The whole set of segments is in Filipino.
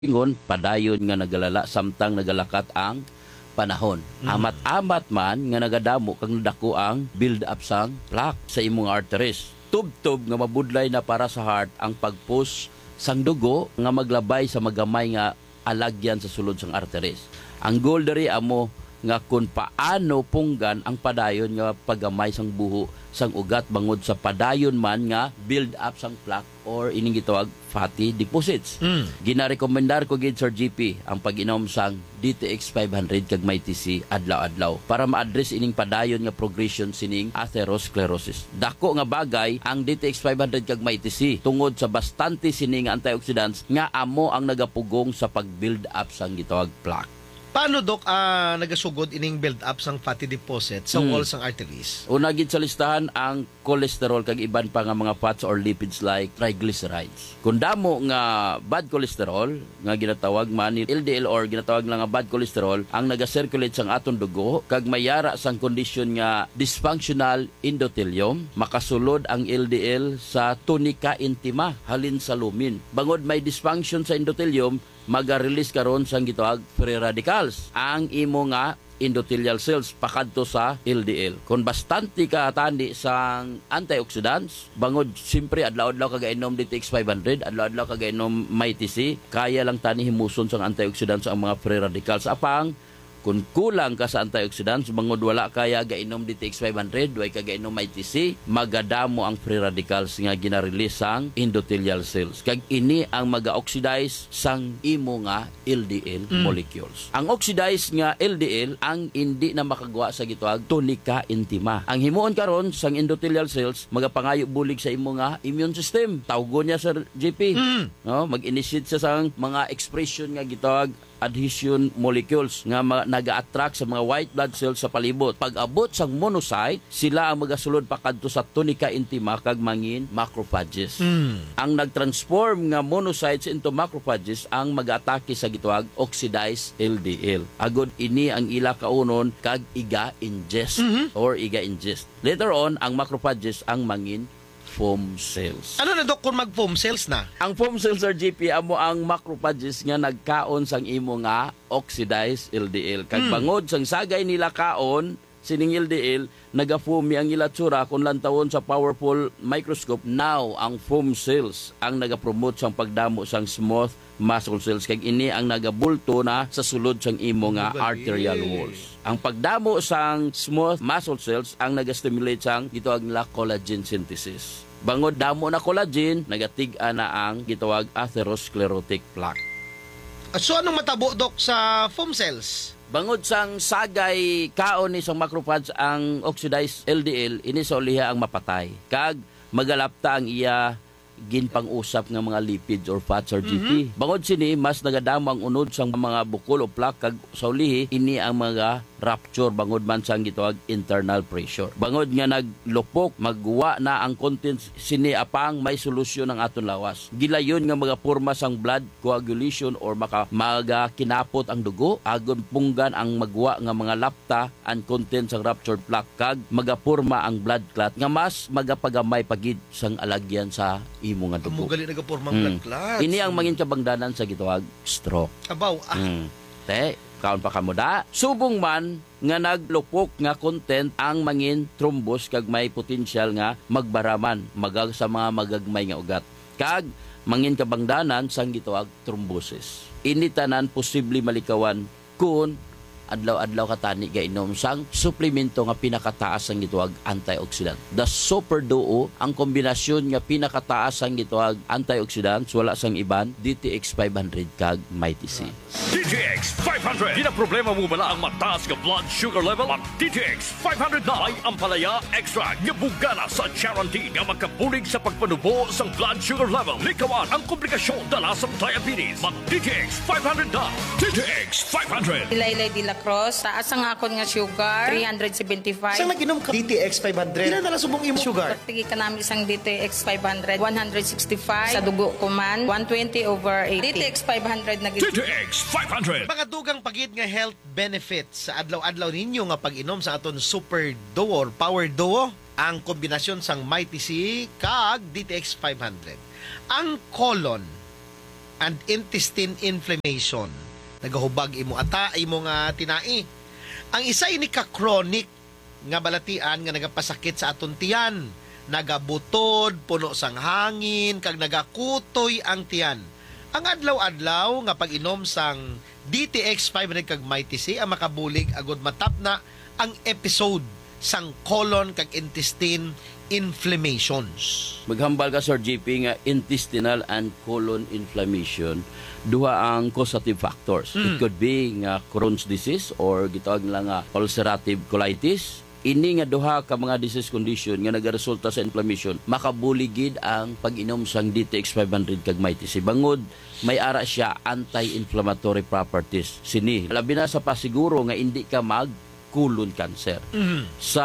ingon padayon nga nagalala samtang nagalakat ang panahon. Amat-amat man nga nagadamo kag nadako ang build up sang plaque sa imong arteries. Tub-tub nga mabudlay na para sa heart ang pagpush sang dugo nga maglabay sa magamay nga alagyan sa sulod sang arteries. Ang goal diri amo nga kung paano punggan ang padayon nga paggamay sang buho sang ugat bangod sa padayon man nga build up sang plaque or ining gitawag fatty deposits. Ginarekomendar ko gid Sir GP ang pag-inom sang DTX 500 kag MyTC adlaw-adlaw para ma-address ining padayon nga progression sining atherosclerosis. Dako nga bagay ang DTX 500 kag MyTC tungod sa bastante sining antioxidants nga amo ang nagapugong sa pag-build up sang gitawag plaque. Paano, Dok, nagasugod ining build-up sang fatty deposit sa wall sang arteries? Una gid sa listahan ang cholesterol kag iban pa nga mga fats or lipids like triglycerides. Kung damo nga bad cholesterol nga ginatawag man LDL or ginatawag lang nga bad cholesterol ang naga-circulate sang aton dugo kag mayara sang kondisyon nga dysfunctional endothelium, makasulod ang LDL sa tunica intima halin sa lumin. Bangod may dysfunction sa endothelium, maga-release karon sang gitawag free radicals ang imo nga endothelial cells pakadto sa LDL. Kung bastante ka tandi sang antioxidants, bangod simpre adlaw-adlaw kagainom DTX 500, adlaw-adlaw kagainom MyTC, kaya lang tani himuson sang antioxidants ang mga free radicals. Apang kung kulang ka sa antioxidants, bangod wala kaya gainom DTX 500, way ka gainom MyTC, magadamo ang free radicals nga ginarelease sang endothelial cells. Kag ini ang maga-oxidize sang imo nga LDL molecules. Ang oxidized nga LDL ang hindi na makagawa sa gitawag tunica intima. Ang himuon karon sang endothelial cells magapangayo bulig sa imo nga immune system. Tawgon niya sa GP. No, mag-initiate sa sang mga expression nga gitawag adhesion molecules nga naga-attract sa mga white blood cells sa palibot. Pag abot sang monocyte, sila ang magasulod pakadto sa tunica intima kag mangin macrophages. Ang nagtransform nga monocytes into macrophages ang mag-atake sa gitawag oxidized LDL. Agod ini ang ila kaunon kag iga-ingest or iga-ingest. Later on, ang macrophages ang mangin foam cells. Ano na, Dok, kung mag-foam cells na? Ang foam cells, Sir GP, amo ang macrophages nga nagkaon sang imo nga oxidized LDL. Kag bangod sang sagay nila kaon, sining LDL, nagafumi ang ilatsura kung lantawon sa powerful microscope. Now, ang foam cells ang nagapromote sang pagdamo sang smooth muscle cells. Kag ini ang nagabulto na sa sulod sang imo nga arterial walls. Ang pagdamo sang smooth muscle cells ang nagastimulate sang gitawag nila collagen synthesis. Bangod damo na collagen, nagatig-a na ang gitawag atherosclerotic plaque. So, anong matabo, Dok, sa foam cells? Bangod sang sagay kaon ni sang macrophage ang oxidized LDL, ini sa uliha ang mapatay. Kag magalapta ang iya ginpang-usap nga mga lipids or fats or GP. Bangod sini, mas nagadamo ang unod sang mga bukol o plaque kag sa ulihi, ini ang mga rupture bangod man sang gitawag internal pressure. Bangod nga naglupok, magwa na ang contents sini apang may solusyon ang aton lawas. Gilayon nga magaporma sang blood coagulation or kinapot ang dugo, agon punggan ang magwa nga mga lapta ang contents sang ruptured plaque kag magaporma ang blood clot nga mas magapagamay pagid sang alagyan sa imo nga dugo. Amo gali nagapormang blood clots. Ini ang mangin kabangdanan sa gitawag stroke. Abaw, Kaon pa kamo da. Subong man nga naglupok nga content ang mangin thrombus kag may potensyal nga magbaraman magag sa mga magagmay nga ugat. Kag mangin kabangdanan sang gitawag thrombosis. Ini tanan posible malikawan kun adlaw-adlaw katani gainom sang suplemento nga pinakataas ang gitawag antioxidant. The Super Duo, ang kombinasyon nga pinakataas ang gitawag antioxidants, wala sang iban, DTX 500 kag MyTC. DTX 500. Di na problema mo bala ang mataas nga blood sugar level? Ang DTX 500 na ay ampalaya extra nga bugana sa guarantee nga magkabulig sa pagpanubo sa blood sugar level. Likawan ang komplikasyon dala sa diabetes. Mag DTX 500 na. DTX 500. Ilaylay de la Cruz, taas ang akon nga sugar, 375. Saan nag-inom ka? DTX 500. Ilan na subong imo sugar? Tigi ka namin isang DTX 500, 165. Sa dugo ko man, 120/80. DTX 500 na DTX 500. Mga dugang pagid nga health benefits sa adlaw-adlaw ninyo nga pag-inom sa aton Super Duo or Power Duo, ang kombinasyon sang MyTC kag DTX 500. Ang colon and intestine inflammation. Nagahubag imo ata, imo nga tinai. Ang isa ini ka chronic nga balatian nga nagapasakit sa aton tiyan. Nagabutod, puno sang hangin, kag nagakutoy ang tiyan. Ang adlaw-adlaw nga pag-inom sang DTX 500 kag MyTC ang makabulig agud matap na ang episode sang colon kag intestine inflammations. Maghambal ka, Sir JP, nga intestinal and colon inflammation, duha ang causative factors. It could be nga Crohn's disease or gitawag nila nga ulcerative colitis. Ini nga duha ka mga disease condition nga nagaresulta sa inflammation, makabuligid ang pag-inom sang DTX 500 kag MyTC. Bangod may ara siya anti-inflammatory properties. Sini labi na sa pasiguro nga hindi ka mag colon cancer. Sa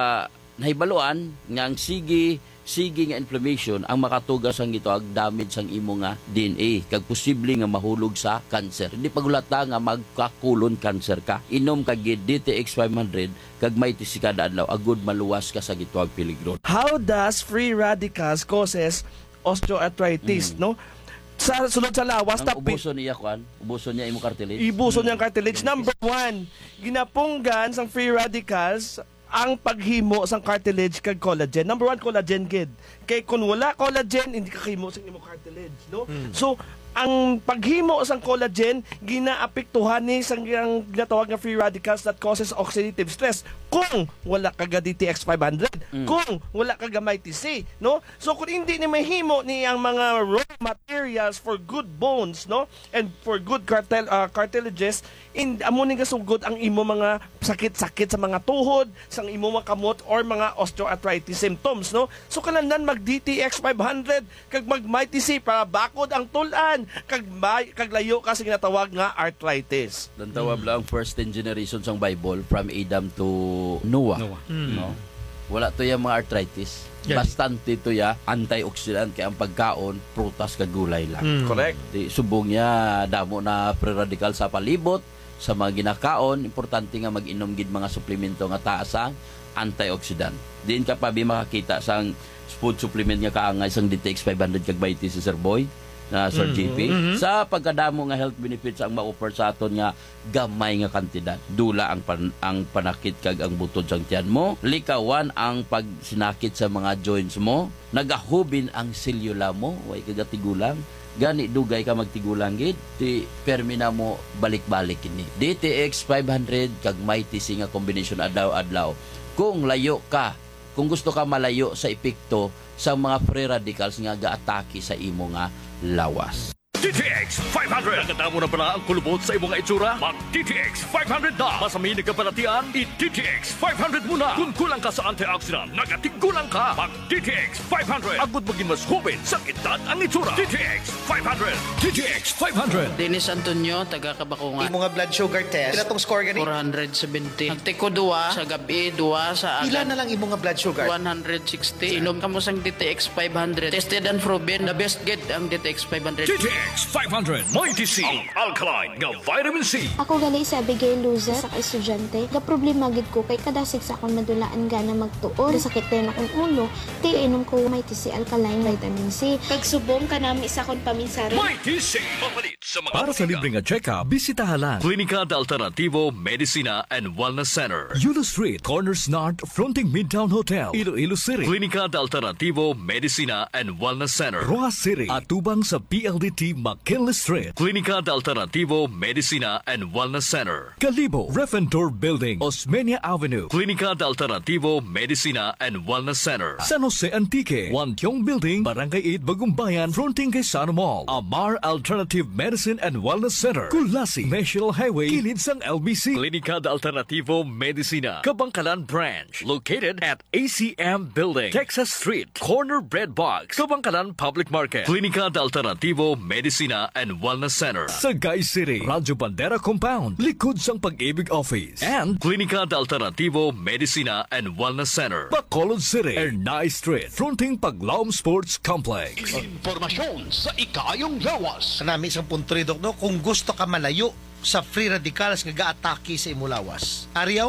nahibaluan nga ang sige nga inflammation ang makatugas ang gitawag damage sang imo nga DNA kag posible nga mahulog sa cancer. Hindi pagulata nga magka-colon cancer ka. Inom kag DTX 500 kag MyTC kada adlaw agud maluwas ka sa gitawag peligro. How does free radicals causes osteoarthritis, no? Sa sulod sa lawas, Ang ubuson niya ubuson niya imo cartilage. ibuson niyang cartilage. Number 1, ginapunggan sang free radicals ang paghimo sang cartilage kag collagen. Number 1, collagen gid. Kay kun wala collagen, hindi ka kahimo sang imo cartilage, no? So ang paghimo sang collagen ginaapektuhan ni sang ginatawag nga free radicals that causes oxidative stress kung wala ka ga DTX 500, kung wala ka ga MyTC, no? So kung hindi ni mahimo ni ang mga raw materials for good bones, no, and for good cartilages, amo ni gasugod ang imo mga sakit-sakit sa mga tuhod, sang imo mga kamot or mga osteoarthritis symptoms, no? So kanlandan mag DTX 500 kag mag MyTC para bakod ang tulan kag layo ka sa ginatawag nga arthritis. Dan tawag lang first 10 generations ang Bible from Adam to Noah. No? Wala to yung mga arthritis. Yeah. Bastante to ya antioxidant kaya ang pagkaon prutas kag gulay lang. Correct. Di subong niya damo na free radical sa palibot sa mga ginakaon, importante nga mag-inom gid mga suplemento nga taas ang antioxidant. Diin ka pa makakita sang food supplement nga kaangay sang DTX 500 kag MyTC Sir Boy na Sir JP sa pagkadamo nga health benefits ang ma-offer sa aton nga gamay nga kantidad. Dula ang panakit kag ang butod sang tiyan mo, likawan ang pagsinakit sa mga joints mo, nagahubin ang selula mo, way kagatigulang gani dugay ka magtigulang gid ti permina mo balik-balik ini. DTX 500 kag MyTC nga combination adlaw-adlaw. Kung layo ka, kung gusto ka malayo sa epekto sa mga free radicals nga gaatake sa imo nga lawas. DTX 500. Nagkatamo na pala ang kulubot sa imong itsura? Mag DTX 500 na. Masaming nagkapanatian, i-DTX 500 muna. Kung kulang ka sa antioxidant, nagatigulang ka. Mag DTX 500. Agud maging mas hubin sa edad ang itsura. DTX 500. DTX 500. Dennis Antonio, taga Kabakungan. Imo nga blood sugar test, pila tong score gani? 470. Nagtiko duwa sa gabi, duwa sa Pila agad. na lang imo nga blood sugar? 160. Inom ka mo sang DTX 500. Tested and proven. The best get ang DTX 500. DTX 500. MyTC. Ang alkaline nga vitamin C. Ako gali sa Abigail Luza sa estudyante. Ga problema gid ko kay kadasig sa akong madulaan gana magtuon. Sakit din akong ulo. Ti inom ko MyTC alkaline vitamin C. Pagsubong ka nami sa akong paminsari. MyTC. Mapalit sa mga Para sa libreng check-up, bisitahan lang Klinika de Alternativo Medicina and Wellness Center. Yulo Street, Corners North, fronting Midtown Hotel, Iloilo City. Klinika de Alternativo Medicina and Wellness Center. Rojas City, atubang sa PLDT McKinley Street. Klinika de Alternativo Medicina and Wellness Center. Calibo, Refentor Building, Osmeña Avenue. Klinika de Alternativo Medicina and Wellness Center. San Jose Antique, Wantiong Building, Barangay 8, Bagumbayan, fronting kay Sano Mall. Amar Alternative Medicine and Wellness Center. Kulasi, National Highway, kilid sang LBC. Klinika de Alternativo Medicina, Kabangkalan Branch, located at ACM Building, Texas Street, Corner Bread Box, Kabangkalan Public Market. Klinika de Alternativo Medicina and Wellness Center. Sagay City, Radyo Bandera Compound, likod sang Pag-ibig Office. And Klinika de Alternativo Medicina and Wellness Center. Bacolod City, Ernay Street, fronting Paglaom Sports Complex. Impormasyon sa ikayong lawas. Kanami isang punto rin, no? Kung gusto ka malayo sa free radicals nga gaatake sa imo lawas. Ariyaw,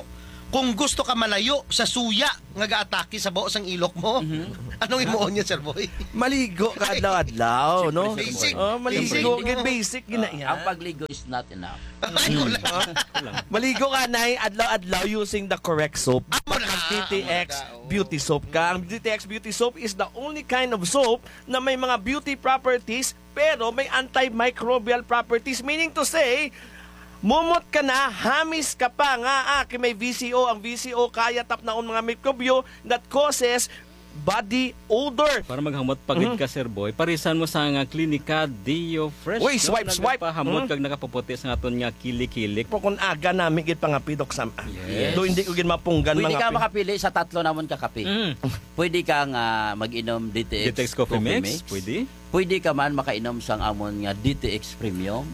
kung gusto ka malayo sa suya nga gaatake sa buo sang ilok mo, anong imuon niya, Sir Boy? Maligo ka adlaw-adlaw, no? Basic. Maligo, basic gina yan. Ang pagligo is not enough. Ay, wala. Maligo ka na adlaw-adlaw using the correct soap. DTX Beauty Soap ka. Ang DTX Beauty Soap is the only kind of soap na may mga beauty properties pero may antimicrobial properties. Meaning to say, mumot ka na, hamis ka pa nga may VCO. Ang VCO kaya tap na mga mikrobyo that causes body odor. Para maghamot pagid ka, Sir Boy, parisan mo sa nga klinika Dio Fresh. Uy, swipe. Pahamot kag nakapuputi sa aton nga kilik-kilik. Po kung aga namin gid pangapidok sa Yes. do hindi ko gid mapunggan Pwede mga ka makapili sa tatlo namon ka kape. Pwede kang mag-inom DTX, DTX Coffee Mix, pwede. Pwede ka man makainom sang amon nga DTX Premium.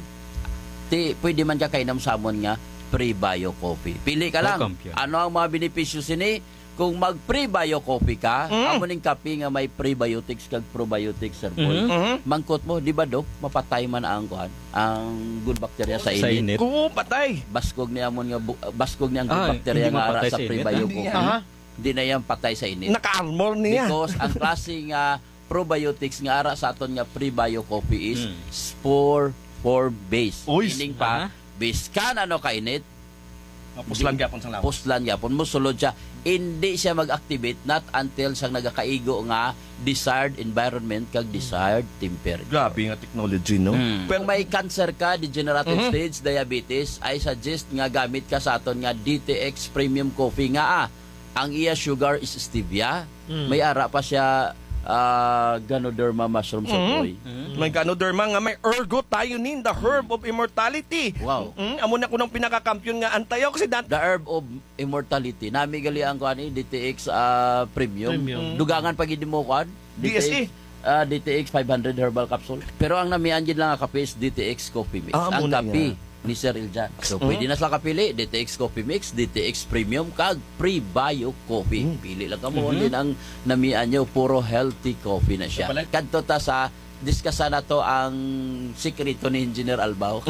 Pwede man ka kainom sa amon nga Pre-Bio Coffee. Pili ka lang. Welcome, Pio. Ano ang mga benepisyo sini? Kung mag Pre-Bio Coffee ka, amon ning kape nga may prebiotics kag probiotics, Sir Boy. Mangkot mo, di ba Dok, mapatay man ang good bacteria sa Sa init. init. ko patay. Baskog ni amon nga baskog ni ang good Ah, bacteria hindi nga ara mapatay sa sa init? Pre-Bio Hindi Coffee. yan. Hindi na yan patay sa init. Naka-armor niya. Because ang klaseng probiotics nga ara sa aton nga Pre-Bio Coffee is spore base. Uy, Meaning pa, base ka na kainit, Puslan gyapon sang lawas. puslan yapon mo sulod siya, hindi siya mag-activate not until siyang nagakaigo nga desired environment kag desired temperature. Grabe nga technology, no? Kung may cancer ka, degenerative stage diabetes, I suggest nga gamit ka sa aton nga DTX Premium Coffee nga ang iya sugar is stevia. May ara pa siya Ganoderma mushroom sa boy. May Ganoderma nga may ergothioneine, the herb of immortality. Wow. Amo na ko ng pinaka-kampiyon nga antioxidant. The herb of immortality. Nami gali ang kuan DTX Premium. Dugangan pag hindi mo kuan DSE. DTX 500 herbal capsule. Pero ang namian gid lang nga kape is DTX Coffee Mix. Amo Ang na kape yan. ni Sir Iljan. So pwede na sila kapili DTX Coffee Mix, DTX Premium kag Pre-Bio Coffee. Pili lang kamo din ang namian nyo, puro healthy coffee na siya. Kadto ta sa diskasa na to ang sikreto ni Engineer Albao.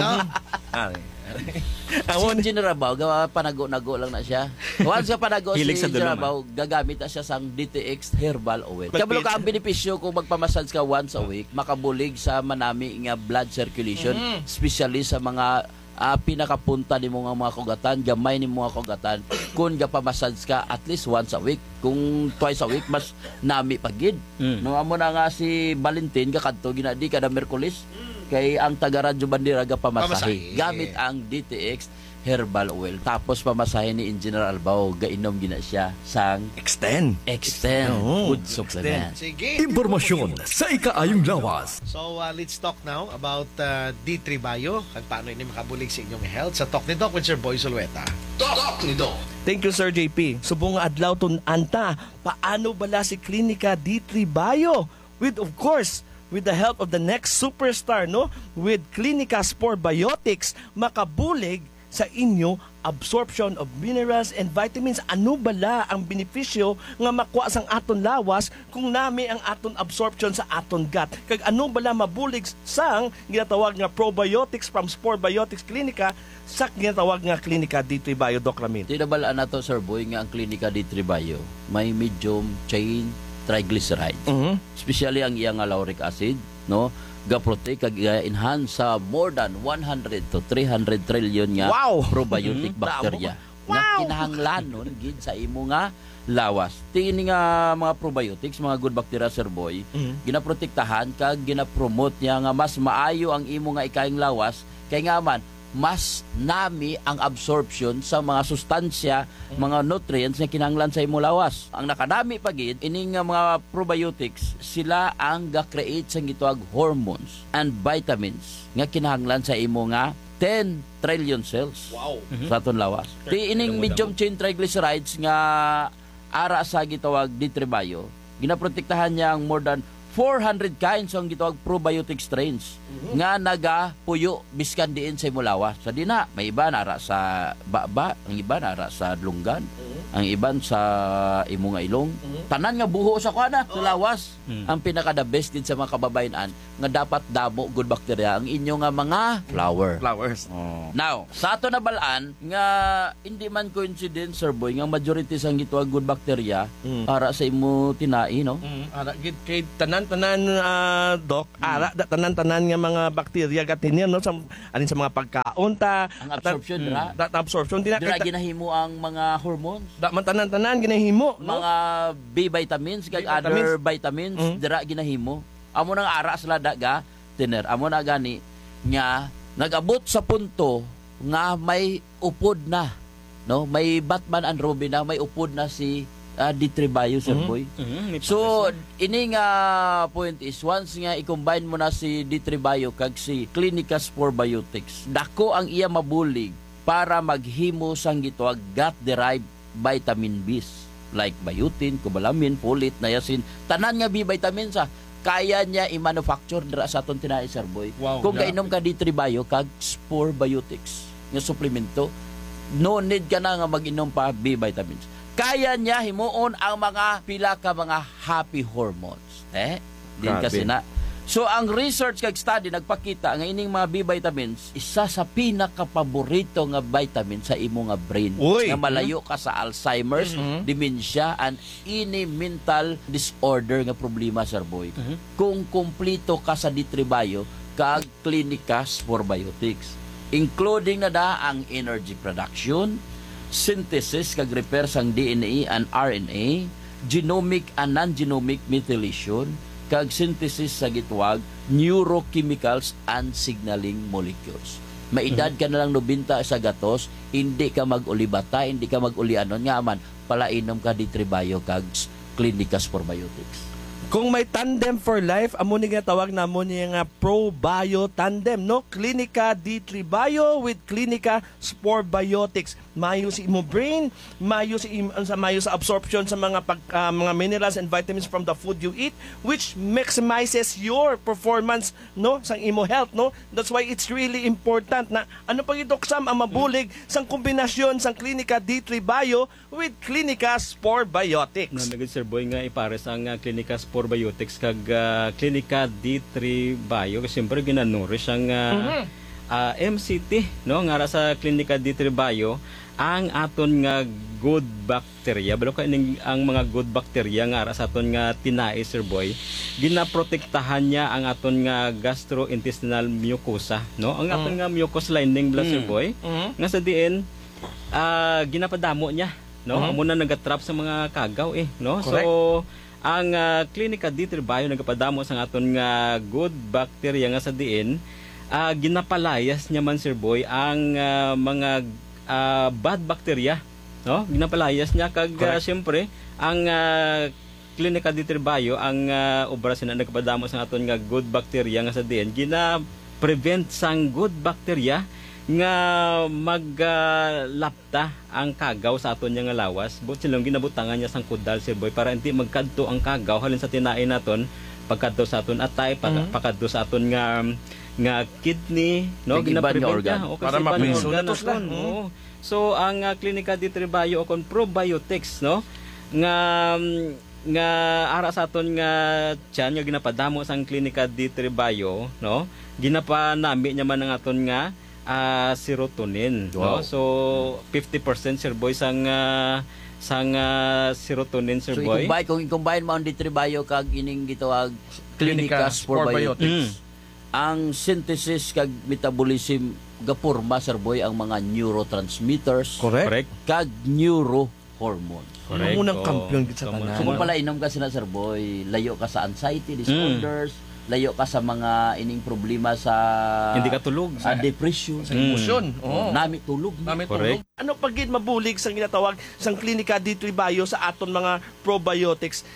Si Engineer Albao, panago-nago lang na siya. Once sa panago si Hilig sa Engineer duluma. Albao, gagamit na siya sang DTX Herbal Oil. Kabalo ka ang benepisyo kung magpamassage ka once a week, makabulig sa manami nga blood circulation, especially sa mga pinakapunta ni mga kugatan, gamay ni mga kugatan. Kung gapamassage ka at least once a week, kung twice a week mas nami pagid. No amo na nga si Valentin kakadto ginadi kada Miyerkules kay ang taga Radyo Bandera gapamasahe gamit ang DTX Herbal Oil. Tapos pamasahe ni Engineer Albao, gainom gina siya sang Extend. Good supplement. Sige. Impormasyon sa ikaayong lawas. So, let's talk now about D3 Bio at paano ini makabulig sa inyong health sa Talk ni Doc with Sir Boy Zulueta. Talk ni Doc. Thank you, Sir JP. Subong nga adlaw tun anta, paano bala si Klinika D3 Bio? With, of course, with the help of the next superstar, no? With Klinika Spore Biotics, makabulig sa inyo absorption of minerals and vitamins. Ano bala ang benepisyo nga makuha sang aton lawas kung nami ang aton absorption sa aton gut? Kag ano bala mabulig sang ginatawag nga probiotics from Spore Biotics Klinika sa ginatawag nga Klinika D3 Bio, Doc Ramil? Tinabalaan na to, Sir Boy, nga ang Klinika D3 Bio may medium chain triglycerides. Especially ang iyang lauric acid, no? Ga-protect kag enhance sa more than 100 to 300 trillion nga probiotic bacteria nga kinahanglanon gid sa imo nga lawas. Tingin nga mga probiotics, mga good bacteria, Sir Boy, ginaprotektahan kag ginapromote niya nga mas maayo ang imo nga ikaing lawas kay nga man mas nami ang absorption sa mga sustansya, mga nutrients na kinahanglan sa imo lawas. Ang nakadami pagid ining mga probiotics, sila ang ga-create sa gituag hormones and vitamins nga kinahanglan sa imo nga 10 trillion cells sa aton lawas. Di ining medium chain triglycerides nga ara sa gitawag D3 Bio, ginaprotektahan niya ang more than 400 kinds ang gitawag probiotic strains nga nagapuyo biskan diin sa imulawas. Sa dina, may iba nara sa baba, ang iba nara sa lunggan, ang iban sa imo nga ilong. Tanan nga buho sa kuana, sa lawas. Ang pinaka the best din sa mga kababayan nga dapat damo good bacteria ang inyo nga mga Flowers. Now, sa ato na balaan nga hindi man coincidence Sir Boy nga majority sang gituag good bacteria para sa imo tinai no. Ara gid kay tanan-tanan doc, ara da tanan-tanan nga mga bakterya gatin no sa alin sa mga pagkaon ta. Ang absorption dira. Absorption din Dira ginahimo ang mga hormones. da man tanan-tanan ginahimo no. Mga B vitamins kag other vitamins dira ginahimo. Amo nang ara sila daga tiner. Amo na gani nga nagabot sa punto nga may upod na no, may Batman and Robin na, may upod na si D3 Bio Sir Boy. So ini nga point is once nga i-combine mo na si D3 Bio kag si Clinicas for Biotics, dako ang iya mabulig para maghimo sang gituag gut-derived vitamin B's like biotin, cobalamin, folate, niacin, tanan nga B vitamins kaya niya i-manufacture dira sa aton tinai Sir Boy. Kung kainom ka D3 Bio kag Spore Biotics nga suplemento, no need ka na nga mag-inom pa B vitamins. Kaya niya himuon ang mga pila ka mga happy hormones. Din kasi na. So ang research kag study nagpakita nga ining mga B vitamins isa sa pinaka-paborito nga vitamin sa imo nga brain. Nga malayo ka sa Alzheimer's, dementia and any mental disorder nga problema Sir Boy. Kung kumplito ka sa D3 Bio kag Clinicas for Biotics, including na da ang energy production, synthesis kag repair sang DNA and RNA, genomic and non-genomic methylation, kag synthesis sa gitwag neurochemicals and signaling molecules. Maedad ka na lang 90 sa gatos, hindi ka mag-ulibata, hindi ka mag-ulianon nga man palainom ka D3 Bio kag Clinicas for Biotics. Kung may tandem for life, amo ni nga tawag na mo niya nga Pro-Bio Tandem, no? Clinica D3 Bio with Clinica Spore Biotics. Mayo si imo brain, mayo sa absorption sa mga mga minerals and vitamins from the food you eat, which maximizes your performance, no, sa imo health, no? That's why it's really important na ano pag idoksam ang mabulig sang kombinasyon sang Clinica D3 Bio with Clinica Spore Biotics. Nagad Sir Boy nga ipares ang Clinica Spore Biotics kag Clinica D3 Bio kasi siyempre ginanurish ang MCT no nga sa Clinica D3 Bio ang aton nga good bacteria balo ka ang mga good bacteria nga sa aton nga tinai Sir Boy ginaprotektahan niya ang aton nga gastrointestinal mucosa no ang aton nga mucous lining bala Sir Boy nga sa diin ginapadamo niya no amo na nagatrap sa mga kagaw no. Correct. So ang Clinica D3 Bio nagapadamo sa aton nga good bacteria nga sa diin ginapalayas niya man Sir Boy ang mga bad bacteria no ginapalayas niya kag siyempre ang Clinica D3 Bio ang obra sina nagapadamo sa aton nga good bacteria nga sa diin gina-prevent sang good bacteria nga maglapta ang kagaw sa aton nga lawas but silang ginabutangan niya sang kudal Sir Boy para hindi magkadto ang kagaw halin sa tinain naton pagkadto sa aton atay pagkadto sa aton nga kidney no gina-prevent niya para mapisundatos lang. So ang Clinica D3 Bio o kon probiotics no nga ara sa aton nga tiyan nga ginapadamo sang Clinica D3 Bio no ginapanami niya man ang aton nga serotonin no so 50% Sir Boy sang serotonin Sir Boy. So i-combine mo ang D3 Bio kag ining gitawag Clinicas for Biotics. Ang synthesis kag metabolism gapurma Sir Boy ang mga neurotransmitters correct kag neurohormones. Correct. Unang kampiyon gid sa tanan. So kung pala inom ka sila Sir Boy, layo ka sa anxiety disorders, layo ka sa mga ining problema sa hindi ka tulog sa depression, sa emosyon. Nami tulog. Ano pag gid mabulig sang ginatawag sang Clinica D3 Bio sa aton mga probiotics?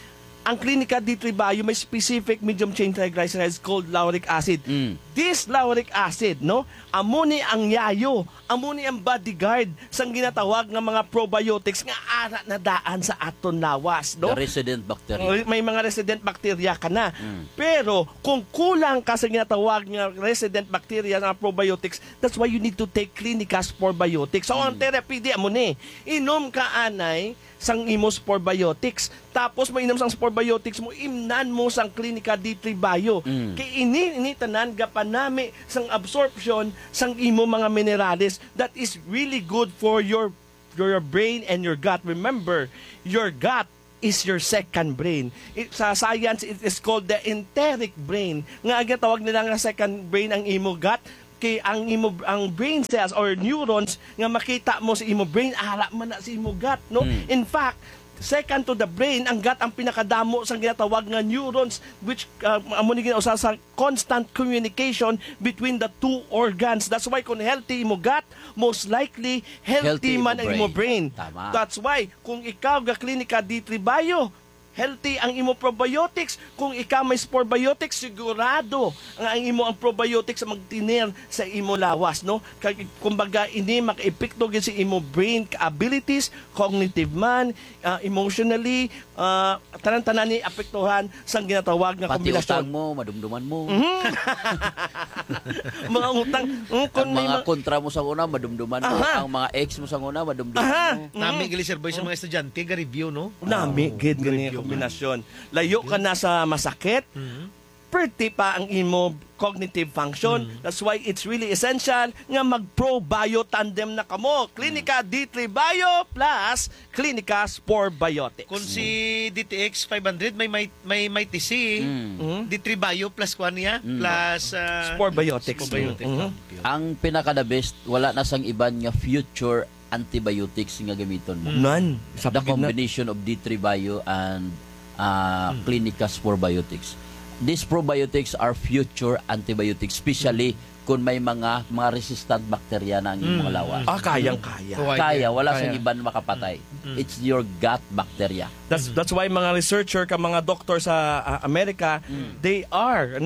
ang Clinica D3 Bio may specific medium chain triglycerides called lauric acid. This lauric acid, no, amo ni ang yayo, amo ni ang bodyguard sang ginatawag nga mga probiotics nga ara na daan sa aton lawas, no? The resident bacteria. May mga resident bacteria ka na. Pero kung kulang ka sa ginatawag nga resident bacteria na probiotics, that's why you need to take Clinica Spore Biotics. So ang therapy di amo ni inom ka anay sang imo Spore Biotics. Tapos mo inom sang Spore Biotics mo, imnan mo sang Clinica D3 Bio. Kay ini tanan gapanami sang absorption sang imo mga minerales that is really good for your brain and your gut. Remember, your gut is your second brain. Sa science, it is called the enteric brain. Nga tawag nila nga second brain ang imo gut. Kay ang brain cells or neurons nga makita mo sa imo brain, ara man na sa imo gut, no? In fact, second to the brain, ang gut ang pinakadamo sa ginatawag nga neurons, which amo ni ginausa sa constant communication between the two organs. That's why kung healthy imo gut, most likely healthy man ang imo brain. Tama. That's why kung ikaw ga Clinica D3 Bio, healthy ang imo probiotics. Kung ikaw may Spore Biotics, sigurado ang imo ang probiotics magtiner sa imo lawas, no? Kumbaga ini makaepekto gid sa imo brain abilities, cognitive man, emotionally, tanan-tanan ni apektuhan sa ginatawag nga Pati utang kombinasyon. mo, madumduman mo. Mga utang, Ang mga kontra mo sa una, madumduman mo. Ang mga ex mo sa una, madumduman mo. Nami gali sir boy sa mga estudyante ga review no. Nami, gid gani kombinasyon. Layo ka na sa masakit, pretty pa ang imo cognitive function. That's why it's really essential nga mag-pro-bio tandem na kamo. Clinica D3 Bio plus Clinica Spore Biotics. Kung si DTX 500 may TC, D3 Bio plus kuan niya, plus Spore Biotics. Spore Biotics. Ang pinaka-the best, wala na sang iban nga future antibiotics nga gamiton mo. None. Sa The combination of D3 Bio and Clinica Spore Biotics. These probiotics are future antibiotics, especially kung may mga resistant bacteria na ang iyong lawas. Kayang-kaya. Kaya, wala sa iban makapatay. It's your gut bacteria. That's why mga researcher ka mga doktor sa Amerika, they are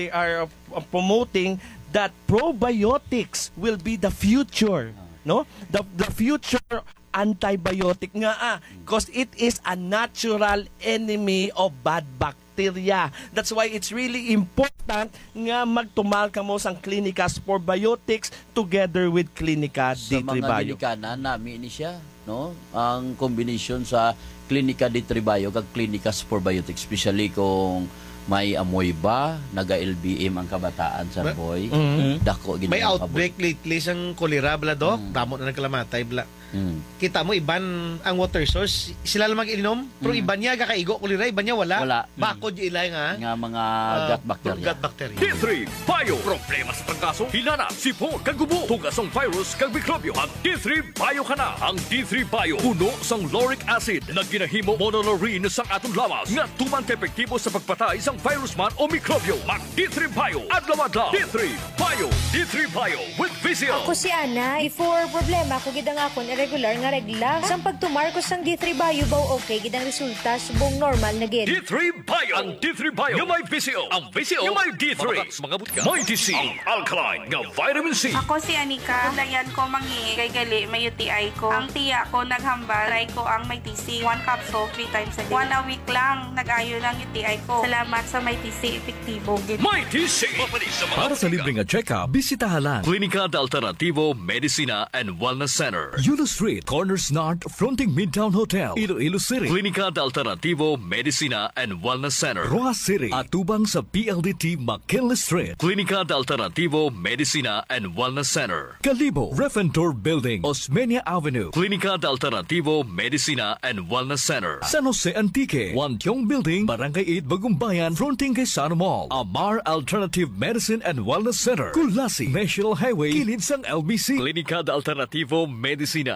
promoting that probiotics will be the future, no? The future antibiotic nga because it is a natural enemy of bad bacteria. That's why it's really important nga magtumal ka mo sang Clinica Spore Biotics together with Clinica Sa D3 mga Bio. ginikana, nami ni siya, no? Ang combination sa Clinica D3 Bio kag Clinica Spore Biotics, especially kung may amoy ba, naga-LBM ang kabataan sa boy, dako gid May ang outbreak lately sang kolera bla dok, damo na nagkalamatay bla. Kita mo iban ang water source, sila lang mag-ilinom, pero iban niya kakaigo kolera, iban niya wala. Wala. Bakod ilay nga. nga mga gut bacteria. Gut bacteria. D3 Bio. Problema sa trangkaso, hinana, sipon, kagubo, tugasong virus, kag mikrobyo. Ang D3 Bio ka na. Ang D3 Bio, puno sang lauric acid na ginahimo monolaurin sang atong lawas nga tuman ka epektibo sa pagpatay sang virus man o mikrobyo. Mag D3 Bio. Adlaw-adlaw. D3 Bio. D3 Bio with Vizio. Ako si Ana, before problema ko gidang akon irregular nga regla. Sang pagtumar ko sang D3 Bio baw okay gidang resulta subong normal na gid. D3 Bio. Ang D3 Bio nga may Vizio. Ang Vizio nga may D3. Mga butka. May TC. Ang alkaline nga vitamin C. Ako si Anika. Dayan ko mangi kay gali may UTI ko. Ang tiya ko naghambal. Try ko ang may TC. 1 capsule 3 times a day. 1 a week lang nag-ayo ng UTI ko. Salamat sa may TC. Epektibo. May TC. Para sa libreng check-up, bisitahan lang Clínica de Alternativo Medicina and Wellness Center. Yulo Street, Corners North, fronting Midtown Hotel, Iloilo City. Clínica de Alternativo Medicina and Wellness Center. Roa City, atubang sa PLDT McKinley Street. Clínica de Alternativo Medicina and Wellness Center. Calibo, Refentor Building, Osmeña Avenue. Clínica de Alternativo Medicina and Wellness Center. San Jose Antique, Wantiong Building, Barangay 8, Bagumbayan, fronting kay Sano Mall. Amar Alternative Medicine and Wellness Center. Kulasi, National Highway, kilid sang LBC. Clínica de Alternativo Medicina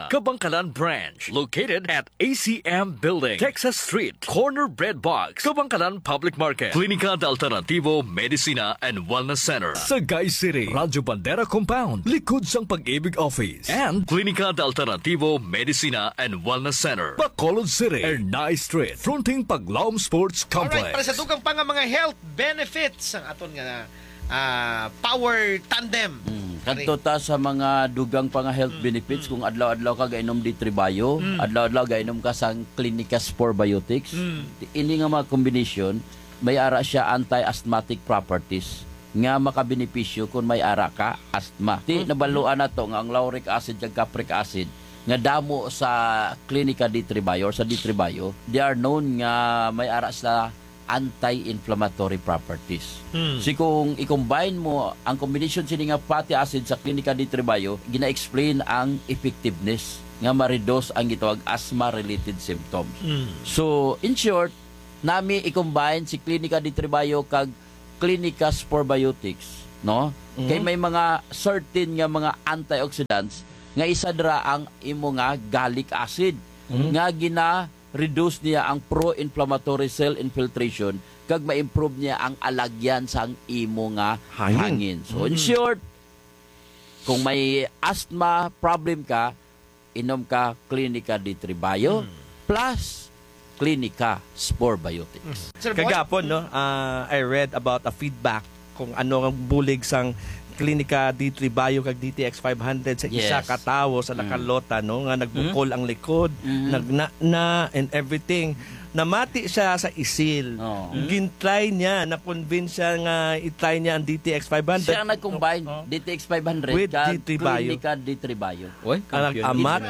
Kabangkalan Branch, located at ACM Building, Texas Street, Corner Bread Box, Kabangkalan Public Market. Klinika de Alternativo Medicina and Wellness Center. Sagay City, Radyo Bandera Compound, likod sang Pag-ibig Office. And Klinika de Alternativo Medicina and Wellness Center. Bacolod City, Ernay Street, fronting Paglaom Sports Alright, Complex. para sa dugang pa nga mga health benefits ang aton nga power tandem. Kadto ta sa mga dugang pa nga health benefits kung adlaw-adlaw ka gainom D3 Bio, adlaw-adlaw gainom ka sang Clinica Spore Biotics. Ini nga mga combination may ara siya anti-asthmatic properties nga makabenepisyo kung may ara ka asthma. Ti nabaluan nato nga ang lauric acid ug capric acid nga damo sa Clinica D3 Bio or sa D3 Bio, they are known nga may ara sa anti-inflammatory properties. So kung i-combine mo ang combination sini nga fatty acid sa Clinica D3 Bio, gina-explain ang effectiveness nga ma-reduce ang gitawag asthma-related symptoms. So in short, nami i-combine si Clinica D3 Bio kag Clinica Spore Biotics, no? Kay may mga certain nga mga antioxidants nga isa dira ang imo nga gallic acid nga reduce niya ang pro-inflammatory cell infiltration kag ma-improve niya ang alagyan sa imo nga hangin. So in short, kung may asthma problem ka, inom ka Clinica D3 Bio plus Clinica Spore Biotics. Kagapon, no, I read about a feedback kung ano ang bulig sang Clinica D3 Bio kag DTX 500 sa isa ka tawo sa nakalota, no, nga nagbukol ang likod, nagna and everything. Namati siya sa isil. Gintry niya, na-convince siya nga itry niya ang DTX 500. Siya nag-combine DTX 500 with kag D3 Bio. Clinica D3 Bio. Oy, Amat.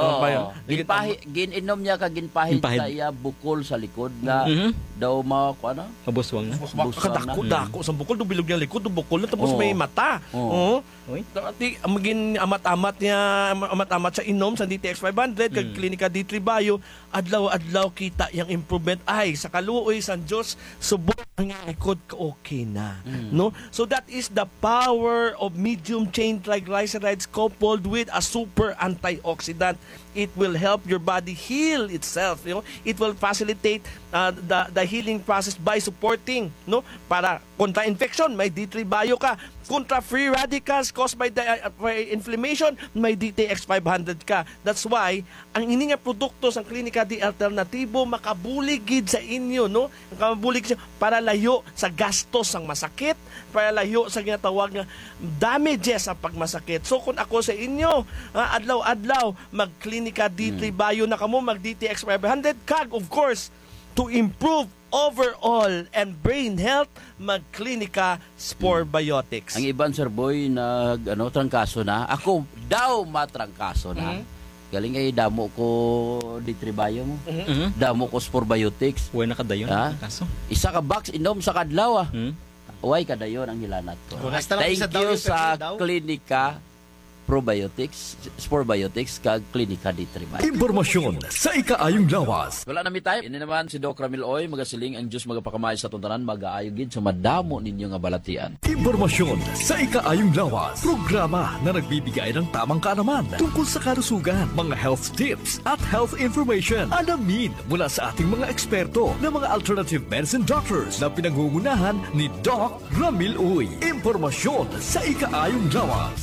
Ginpahi niya kag ginpahid sa iya bukol sa likod na daw ano? Mabuswang na. Kadako sa bukol, dubilog niya likod, bukol na tapos may mata. Dati maging amat-amat siya inom sa DTX 500 kag Clinica D3 Bio, adlaw-adlaw kita yang improvement ay sa kaluoy sa Dios subok ang likod ka okay na, no? So that is the power of medium chain triglycerides coupled with a super antioxidant. It will help your body heal itself, you know. It will facilitate the healing process by supporting, no, para kontra infection may D3 Bio ka, kontra free radicals caused by inflammation may DTX 500 ka. That's why ang ini nga produkto sa Clinica D Alternativo makabuligid sa inyo, no, makabulig siya para layo sa gastos sang masakit, para layo sa ginatawag nga damages sa pagmasakit. So kung ako sa inyo, adlaw-adlaw mag Clinica D3 Bio na kamo, mag DTX 500 kag of course to improve overall and brain health, mag Clinica Spore Biotics. Ang iban Sir Boy trangkaso na. Ako daw matrangkaso na. Galing ay damo ko D3 Bio mo. Damo ko Spore Biotics. Uy, nakadayon ang kaso. Isa ka box inom sa kadlaw. Uy, kadayon ang hilanat ko. Thank you sa Clinica Probiotics, Spore Biotics, kag Clinica D3 Bio. Impormasyon sa ikaayong lawas. Wala na mi time. Ini naman si Doc Ramil Oy, magasiling ang Diyos magapakamay sa tuntanan, mag-aayogin sa madamo ninyo nga balatian. Impormasyon sa ikaayong lawas. Programa na nagbibigay ng tamang kaalaman tungkol sa kalusugan, mga health tips at health information. Alamin mula sa ating mga eksperto na mga alternative medicine doctors na pinangungunahan ni Doc Ramil Oy. Impormasyon sa ikaayong lawas.